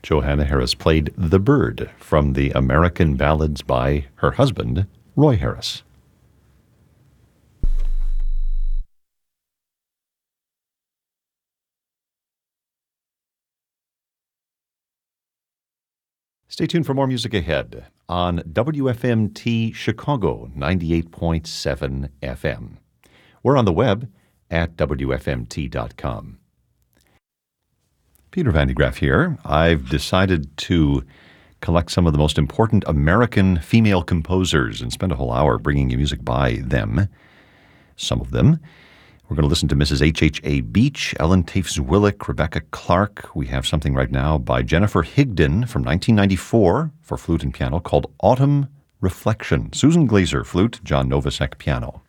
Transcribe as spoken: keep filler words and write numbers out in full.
Johanna Harris played The Bird from the American Ballads by her husband, Roy Harris. Stay tuned for more music ahead on W F M T Chicago ninety-eight point seven F M. We're on the web at W F M T dot com. Peter Van de Graaff here. I've decided to collect some of the most important American female composers and spend a whole hour bringing you music by them, some of them. We're going to listen to Missus H H A Beach, Ellen Tafe-Zwillich, Rebecca Clark. We have something right now by Jennifer Higdon from nineteen ninety-four for flute and piano called Autumn Reflection. Susan Glazer, flute, John Novosek, piano.